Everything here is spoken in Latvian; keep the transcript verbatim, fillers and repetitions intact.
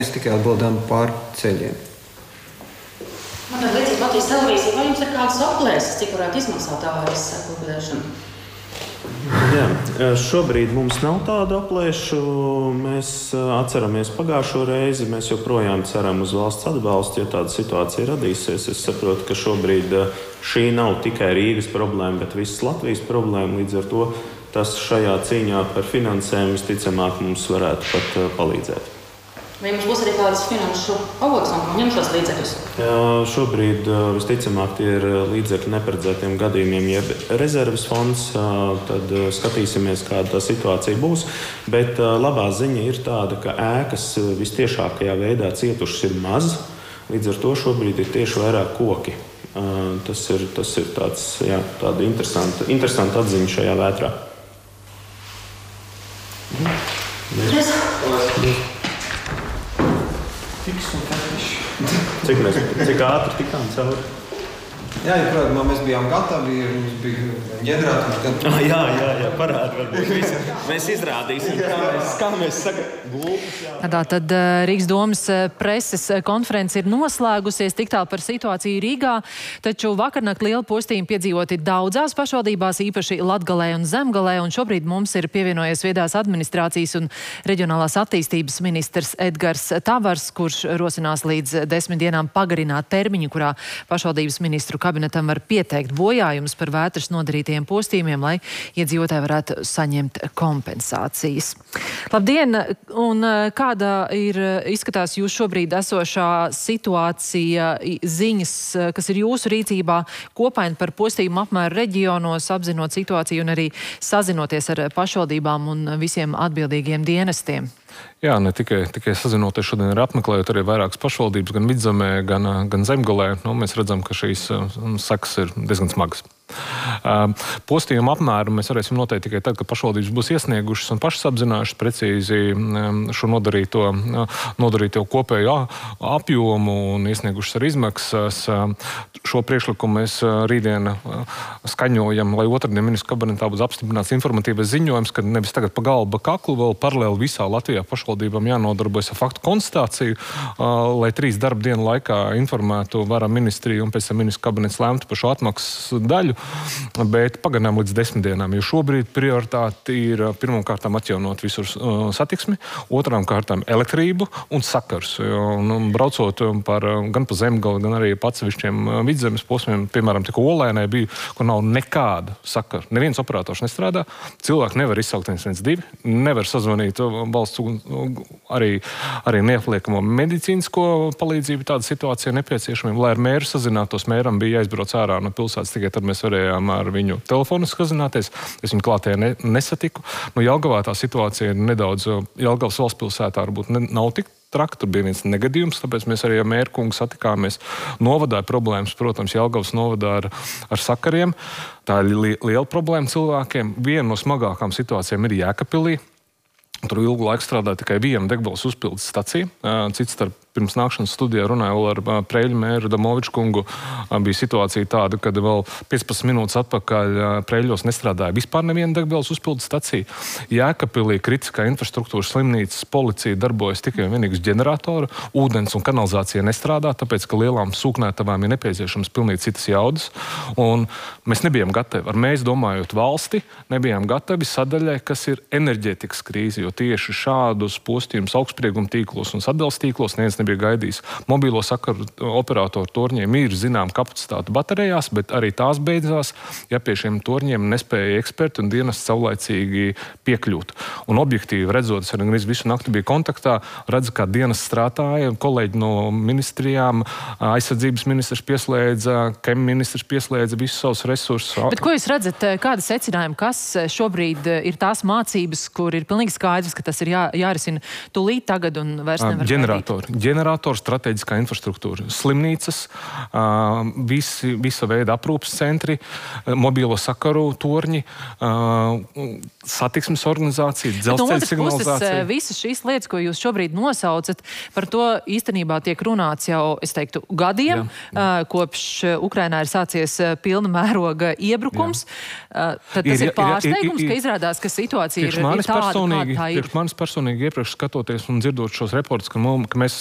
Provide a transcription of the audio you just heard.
Mēs tikai atbildām par ceļiem. Man ir līdzīga Latvijas televīzija. Vai jums ir kādas aplēses, cik varētu izmaksāt āres likvidēšanu? Jā, šobrīd mums nav tādu aplēšu. Mēs atceramies pagājušo reizi. Mēs joprojām ceram uz valsts atbalstu, ja tāda situācija radīsies. Es saprotu, ka šobrīd šī nav tikai Rīgas problēma, bet visas Latvijas problēma. Līdz ar to tas šajā cīņā par finansējumu visticamāk mums varētu pat palīdzēt. Vai jums būs arī kādas finanšu avots, no kā ņemt šos līdzekļus? Šobrīd visticamāk tie ir līdzekļi neparedzētiem gadījumiem, jeb rezerves fonds. Tad skatīsimies, kāda tā situācija būs. Bet labā ziņa ir tāda, ka ēkas vistiešākajā veidā cietušas ir maz. Līdz ar to šobrīd ir tieši vairāk koki. Tas ir, tas ir tāds, jā, tāda interesanta, interesanta atziņa šajā vētrā. Yes. Cik, mēs, cik ātri tikām cauri? Jā, ja, protams, mēs bijām gatavi, mums bija ģenerātors. Gan... Ah, jā, jā, jā, parādi varbūt. Visi. Mēs izrādīsim, kā mēs, kā mēs saka, glūpus. Tā tad Rīgas domas preses konference ir noslēgusies tik tālu par situāciju Rīgā, taču vakarnakt liela postījuma piedzīvoti daudzās pašvaldībās, īpaši Latgalē un Zemgalē, un šobrīd mums ir pievienojies viedās administrācijas un reģionālās attīstības ministrs Edgars Tavars, kurš rosinās līdz desmit dienām pagarināt termiņu, kurā pašvaldības ministru kabinetam var pieteikt bojājumus par vētras nodarītajiem postījumiem, lai iedzīvotāji varētu saņemt kompensācijas. Labdien! Un kāda ir, izskatās, jūs šobrīd esošā situācija, ziņas, kas ir jūsu rīcībā, kopaini par postījumu apmēru reģionos, apzinot situāciju un arī sazinoties ar pašvaldībām un visiem atbildīgiem dienestiem? Jā, ne tikai, tikai sazinoties šodien ir apmeklējot arī vairākas pašvaldības, gan Vidzemē, gan, gan Zemgalē. Nu, mēs redzam, ka šīs sekas ir diezgan smagas. Postījuma apmēru mēs varēsim noteikt tikai tad, kad pašvaldības būs iesniegušas un pašas apzinājušas precīzi šo nodarīto, nodarīto kopējo apjomu un iesniegušas ar izmaksas. Šo priekšlikumu mēs rītdien skaņojam, lai otrdien ministru kabinetā būs apstiprināts informatīvais ziņojums, ka nevis tagad pa galbu kaklu vēl paralēli visā Latvijā pašvaldībām jānodarbojas ar faktu konstatāciju, lai trīs darba dienu laikā informētu varam ministriju un pēc tam ministru kabinets lēmtu par šo atmaksas daļu. Bet pagarinām līdz desmit dienām, jo šobrīd prioritāte ir pirmām kārtām atjaunot visur satiksmi, otrām kārtām elektrību un sakars. Nu, braucot par, gan pa Zemgali, gan arī pa atsevišķiem vidzemes posmiem, piemēram, tik Olēnai bija, kur nav nekāda sakara. Neviens operators nestrādā, cilvēki nevar izsaukt viens viens divi, nevar sazvanīt valsts arī, arī neapliekamo medicīnisko palīdzību tāda situācija nepieciešamība. Lai ar mēru sazinātos, mēram bija jāizbrauc ārā no pilsētas, tikai tad mēs varējām ar viņu telefoniski sazināties. Es viņu klātē ne, nesatiku. Nu, Jelgavā tā situācija ir nedaudz, Jelgavas valstspilsētā varbūt ne, nav tik traka, tur bija viens negadījums, tāpēc mēs arī ar mēru kungu satikāmies. Novadā problēmas, protams, Jelgavas novadā ar, ar sakariem. Tā ir li, liela problēma cilvēkiem. Viena no smagākām situācijām ir Jēkabpilī. Tur ilgu laiku strādā tikai viena degvielas uzpildes stacija. Cits starp pirms nākšanas studijā runāju ar Preļu mēru Damoviču kungu. Bija situācija tāda, kad vēl piecpadsmit minūtes atpakaļ Preļos nestrādāja vispār neviena degvielas uzpildes stacija. Jēkabpilī kritiskā infrastruktūras slimnīcas policija darbojas tikai un vienīgi uz ģeneratoru. Ūdens un kanalizācija nestrādā, tāpēc, ka lielām sūknētavām ir nepieciešams pilnīgi citas jaudas. Un mēs nebijām gatavi, ar mēs domājot valsti, nebijām gatavi sadaļai, kas ir enerģētikas krīze, jo tieši šādus postījumus augstsprieguma tīklos un sadales tīklos neviens nebija gaidījis. Mobilo sakaru operatoru torņiem ir zinām kapacitāte baterijās, bet arī tās beidzās, ja pie šiem torņiem nespēja eksperti un dienas saulaicīgi piekļūt. Un objektīvi redzot, es arī visu nakti biju kontaktā, redzu, kā dienas strādāja, kolēģi no ministrijām, aizsardzības ministrs pieslēdza, kem ministrs pieslēdza visus savus resursus. Bet ko jūs redzat, kāda secinājuma, kas šobrīd ir tās mācības, kur ir pilnīgi skaidrs, ka tas ir jā, jārisina tūlīt tagad un vairs nevar ģeneratori. ģeneratoru, strateģiskā infrastruktūra, slimnīcas, visi, visa veida aprūpas centri, mobilo sakaru torņi, satiksmes organizācija, dzelzceļa signalizācija. Visas šīs lietas, ko jūs šobrīd nosaucat, par to īstenībā tiek runāts jau, es teiktu, gadiem, jā, jā. kopš Ukrainā ir sācies pilna mēroga iebrukums. Jā. Tad tas ir, ir pārsteigums, ir, ir, ir, ka izrādās, ka situācija ir, ir tāda, kāda tā ir. Priekš manis personīgi iepriekš skatoties un dzirdot šos reportus, ka, mums, ka mēs